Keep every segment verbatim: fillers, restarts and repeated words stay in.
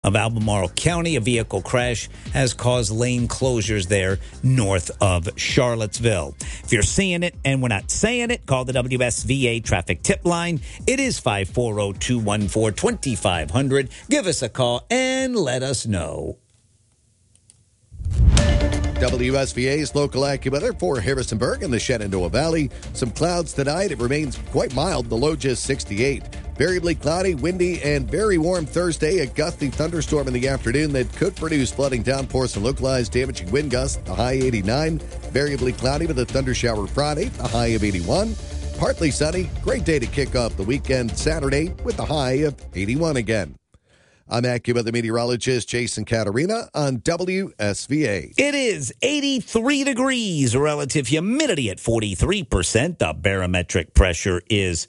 of Albemarle County. A vehicle crash has caused lane closures there north of Charlottesville. If you're seeing it and we're not saying it, call the W S V A traffic tip line. It is five four zero, two one four, two five zero zero. Give us a call and let us know. W S V A's local AccuWeather for Harrisonburg and the Shenandoah Valley. Some clouds tonight. It remains quite mild. The low just sixty-eight. Variably cloudy, windy, and very warm Thursday. A gusty thunderstorm in the afternoon that could produce flooding downpours and localized damaging wind gusts. The high eighty-nine. Variably cloudy with a thunder shower Friday. The high of eighty-one. Partly sunny. Great day to kick off the weekend Saturday with the high of eighty-one again. I'm AccuWeather meteorologist Jason Caterina on W S V A. It is eighty-three degrees, relative humidity at forty-three percent. The barometric pressure is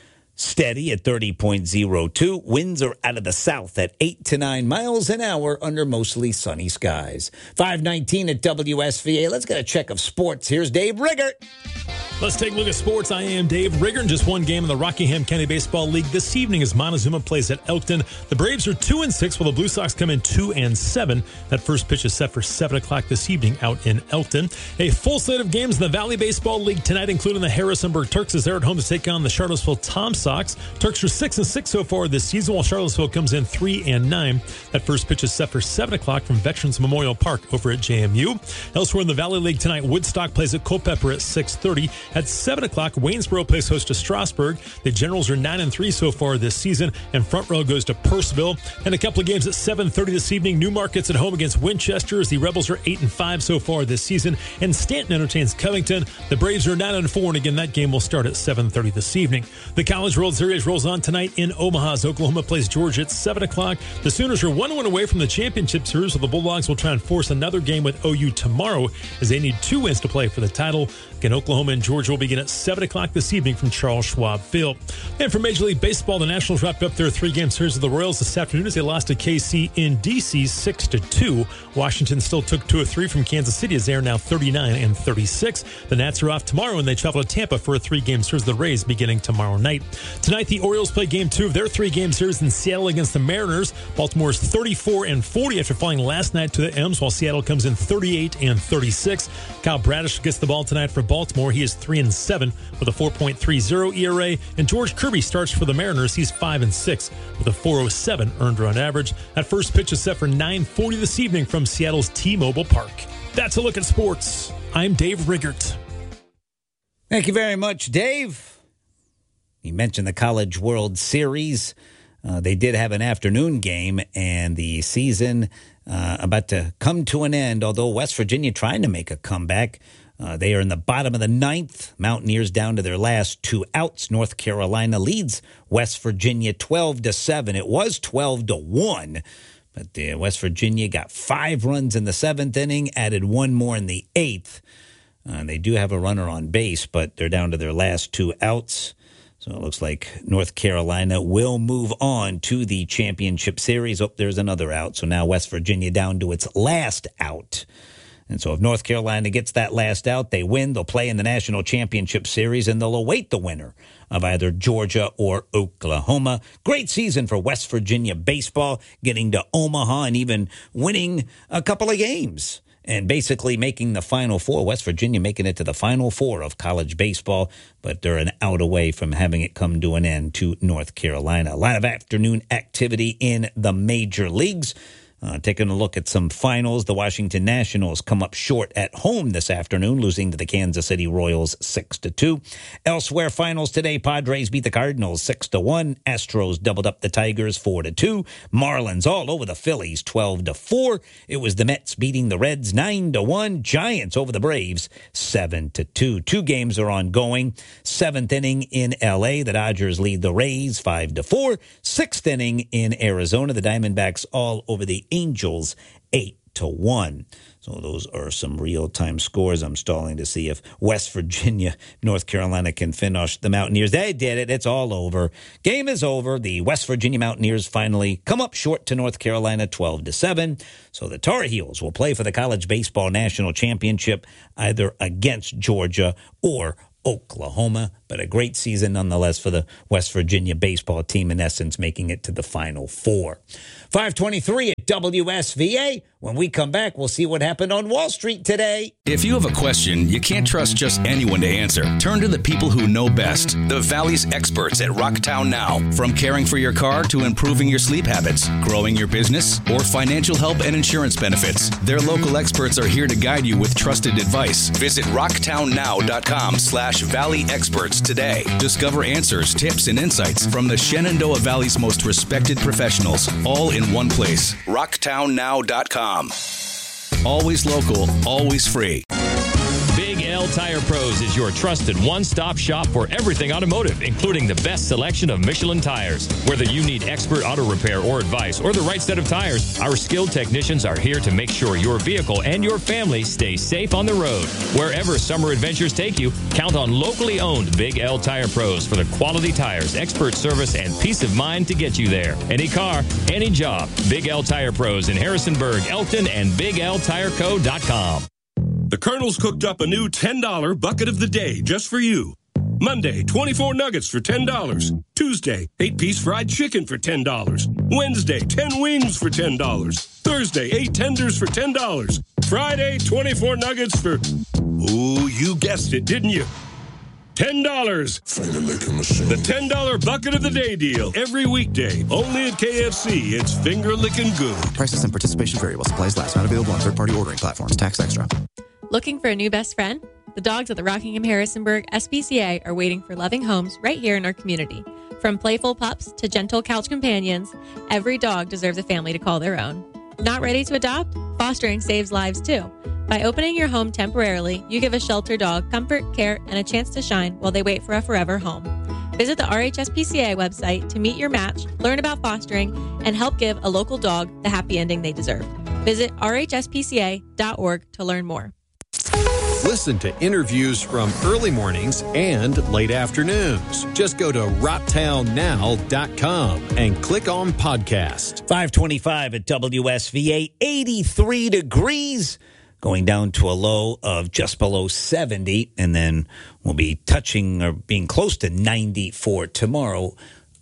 steady at thirty point zero two. Winds are out of the south at eight to nine miles an hour under mostly sunny skies. five nineteen at W S V A. Let's get a check of sports. Here's Dave Riggert. Let's take a look at sports. I am Dave Riggert. Just one game in the Rockingham County Baseball League this evening as Montezuma plays at Elkton. The Braves are two and six, while the Blue Sox come in two and seven. That first pitch is set for seven o'clock this evening out in Elkton. A full slate of games in the Valley Baseball League tonight, including the Harrisonburg Turks as they're at home to take on the Charlottesville Tom Sox. Turks are six and six so far this season, while Charlottesville comes in three and nine. That first pitch is set for seven o'clock from Veterans Memorial Park over at J M U. Elsewhere in the Valley League tonight, Woodstock plays at Culpeper at six thirty. At seven o'clock, Waynesboro plays host to Strasburg. The Generals are nine and three so far this season, and front row goes to Purcellville. And a couple of games at seven thirty this evening. Newmarket's at home against Winchester as the Rebels are eight and five so far this season, and Stanton entertains Covington. The Braves are nine and four, and again, that game will start at seven thirty this evening. The College World Series rolls on tonight in Omaha as Oklahoma plays Georgia at seven o'clock. The Sooners are one win away from the championship series, so the Bulldogs will try and force another game with O U tomorrow as they need two wins to play for the title. Again, Oklahoma and Georgia will begin at seven o'clock this evening from Charles Schwab Field. And for Major League Baseball, the Nationals wrapped up their three-game series of the Royals this afternoon as they lost to K C in D C six to two. Washington still took two of three from Kansas City as they are now thirty-nine and thirty-six. The Nats are off tomorrow and they travel to Tampa for a three-game series of the Rays beginning tomorrow night. Tonight, the Orioles play game two of their three-game series in Seattle against the Mariners. Baltimore's thirty-four and forty after falling last night to the M's, while Seattle comes in thirty-eight and thirty-six. Kyle Bradish gets the ball tonight for Baltimore. He is three and seven with a four point three oh E R A, and George Kirby starts for the Mariners. He's five and six with a four oh seven earned run average. That first pitch is set for nine forty this evening from Seattle's T-Mobile Park. That's a look at sports. I'm Dave Riggert. Thank you very much, Dave. You mentioned the College World Series. Uh, they did have an afternoon game, and the season uh, about to come to an end, although West Virginia trying to make a comeback. Uh, they are in the bottom of the ninth. Mountaineers down to their last two outs. North Carolina leads West Virginia twelve to seven. It was twelve to one, but uh, West Virginia got five runs in the seventh inning, added one more in the eighth. Uh, they do have a runner on base, but they're down to their last two outs. So it looks like North Carolina will move on to the championship series. Oh, there's another out. So now West Virginia down to its last out. And so if North Carolina gets that last out, they win. They'll play in the national championship series, and they'll await the winner of either Georgia or Oklahoma. Great season for West Virginia baseball, getting to Omaha and even winning a couple of games and basically making the Final Four. West Virginia making it to the Final Four of college baseball, but they're an out away from having it come to an end to North Carolina. A lot of afternoon activity in the major leagues. Uh, taking a look at some finals, the Washington Nationals come up short at home this afternoon, losing to the Kansas City Royals six to two. Elsewhere, finals today, Padres beat the Cardinals six to one. Astros doubled up the Tigers four to two. Marlins all over the Phillies twelve to four. It was the Mets beating the Reds nine to one. Giants over the Braves seven to two. Two games are ongoing. Seventh inning in L A, the Dodgers lead the Rays five to four. Sixth inning in Arizona, the Diamondbacks all over the Angels eight to one. So those are some real-time scores. I'm stalling to see if West Virginia, North Carolina can finish the Mountaineers. They did it. It's all over. Game is over. The West Virginia Mountaineers finally come up short to North Carolina twelve to seven. So the Tar Heels will play for the College Baseball National Championship either against Georgia or Oklahoma. But a great season nonetheless for the West Virginia baseball team, in essence, making it to the Final Four. five twenty-three at W S V A. When we come back, we'll see what happened on Wall Street today. If you have a question, you can't trust just anyone to answer. Turn to the people who know best. The Valley's experts at Rocktown Now. From caring for your car to improving your sleep habits, growing your business, or financial help and insurance benefits, their local experts are here to guide you with trusted advice. Visit rocktownnow.com slash Valley Experts today. Discover answers, tips, and insights from the Shenandoah Valley's most respected professionals, all in one place. rocktown now dot com. Always local, always free. Big L Tire Pros is your trusted one-stop shop for everything automotive, including the best selection of Michelin tires. Whether you need expert auto repair or advice or the right set of tires, our skilled technicians are here to make sure your vehicle and your family stay safe on the road. Wherever summer adventures take you, count on locally owned Big L Tire Pros for the quality tires, expert service, and peace of mind to get you there. Any car, any job. Big L Tire Pros in Harrisonburg, Elkton, and big l tire co dot com. The Colonel's cooked up a new ten dollar bucket of the day just for you. Monday, twenty-four nuggets for ten dollars. Tuesday, eight-piece fried chicken for ten dollars. Wednesday, ten wings for ten dollars. Thursday, eight tenders for ten dollars. Friday, twenty-four nuggets for... Ooh, you guessed it, didn't you? ten dollars. The ten dollar bucket of the day deal. Every weekday. Only at K F C. It's finger licking good. Prices and participation variable. Supplies last. Not available on third-party ordering platforms. Tax extra. Looking for a new best friend? The dogs at the Rockingham Harrisonburg S P C A are waiting for loving homes right here in our community. From playful pups to gentle couch companions, every dog deserves a family to call their own. Not ready to adopt? Fostering saves lives too. By opening your home temporarily, you give a shelter dog comfort, care, and a chance to shine while they wait for a forever home. Visit the R H S P C A website to meet your match, learn about fostering, and help give a local dog the happy ending they deserve. Visit r h s p c a dot org to learn more. Listen to interviews from early mornings and late afternoons. Just go to rocktown now dot com and click on podcast. five twenty-five at W S V A, eighty-three degrees, going down to a low of just below seventy, and then we'll be touching or being close to ninety for tomorrow.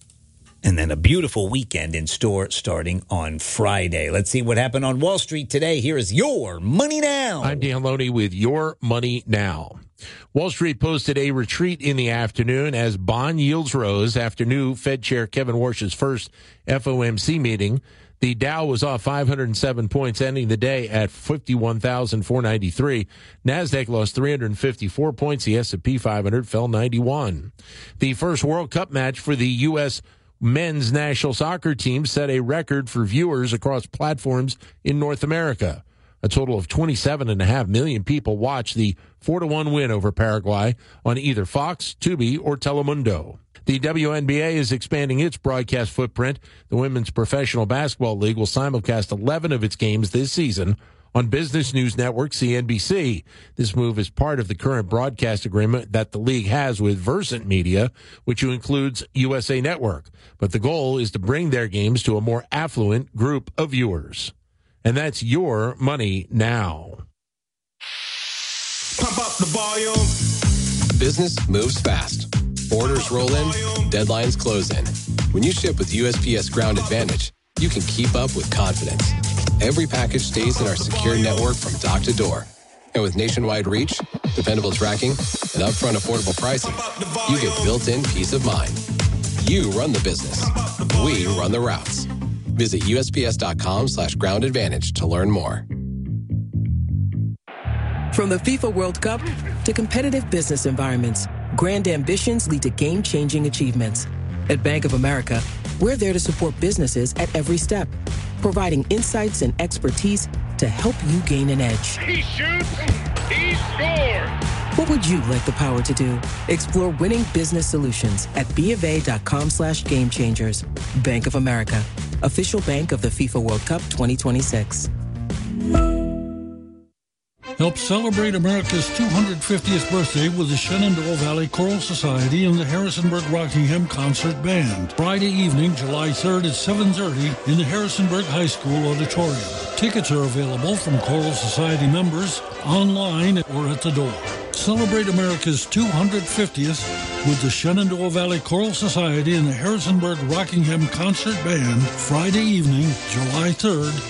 And then a beautiful weekend in store starting on Friday. Let's see what happened on Wall Street today. Here is Your Money Now. I'm Dan Loney with Your Money Now. Wall Street posted a retreat in the afternoon as bond yields rose after new Fed Chair Kevin Warsh's first F O M C meeting. The Dow was off five hundred seven points, ending the day at fifty-one thousand four hundred ninety-three. NASDAQ lost three hundred fifty-four points. The S and P five hundred fell ninety-one. The first World Cup match for the U S men's national soccer team set a record for viewers across platforms in North America. A total of twenty-seven point five million people watched the four to one win over Paraguay on either Fox, Tubi, or Telemundo. The W N B A is expanding its broadcast footprint. The Women's Professional Basketball League will simulcast eleven of its games this season on Business News Network, C N B C. This move is part of the current broadcast agreement that the league has with Versant Media, which includes U S A Network. But the goal is to bring their games to a more affluent group of viewers. And that's Your Money Now. Pump up the volume. Business moves fast. Orders roll in, deadlines close in. When you ship with U S P S Ground Advantage, you can keep up with confidence. Every package stays in our secure network from dock to door. And with nationwide reach, dependable tracking, and upfront affordable pricing, you get built-in peace of mind. You run the business. We run the routes. Visit U S P S dot com slash ground advantage to learn more. From the FIFA World Cup to competitive business environments, grand ambitions lead to game-changing achievements. At Bank of America, we're there to support businesses at every step, providing insights and expertise to help you gain an edge. He shoots, he scores. What would you like the power to do? Explore winning business solutions at BofA.com slash game changers. Bank of America, official bank of the FIFA World Cup twenty twenty-six. Help celebrate America's two hundred fiftieth birthday with the Shenandoah Valley Choral Society and the Harrisonburg Rockingham Concert Band. Friday evening, July third at seven thirty in the Harrisonburg High School Auditorium. Tickets are available from Choral Society members, online, or at the door. Celebrate America's two hundred fiftieth with the Shenandoah Valley Choral Society and the Harrisonburg Rockingham Concert Band Friday evening, July third